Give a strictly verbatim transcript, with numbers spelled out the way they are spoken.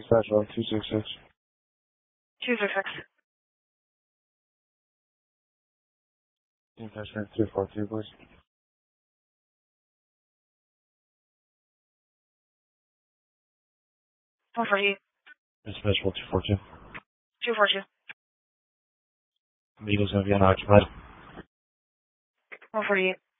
Dispatch one two six six. two six six. Dispatch one two four two, please. one forty-eight. Dispatch one two four two. two four two. Vehicle's going to be unoccupied. one forty-eight.